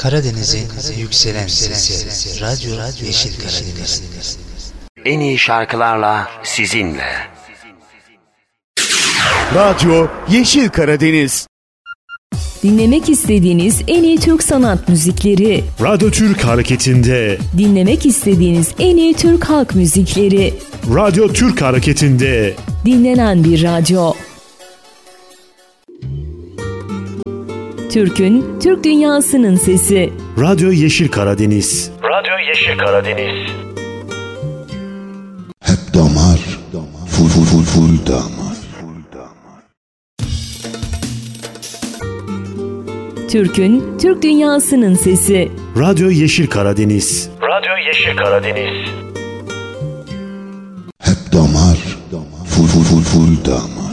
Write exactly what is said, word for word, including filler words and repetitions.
Karadeniz'in yükselen sesi, Radyo Yeşil Karadeniz. En iyi şarkılarla sizinle. Radyo Yeşil Karadeniz. Dinlemek istediğiniz en iyi Türk sanat müzikleri. Radyo Türk Hareketi'nde. Dinlemek istediğiniz en iyi Türk halk müzikleri. Radyo Türk Hareketi'nde. Dinlenen bir radyo. Türk'ün, Türk dünyasının sesi. Radyo Yeşil Karadeniz. Radyo Yeşil Karadeniz. Hep damar, full full full full damar. Türk'ün, Türk dünyasının sesi. Radyo Yeşil Karadeniz. Radyo Yeşil Karadeniz. Hep damar, full full full full damar.